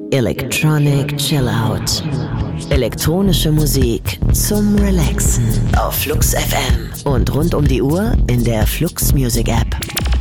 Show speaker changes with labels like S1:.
S1: Electronic Chill Out. Elektronische Musik zum Relaxen auf Flux FM und rund um die Uhr in der Flux Music App.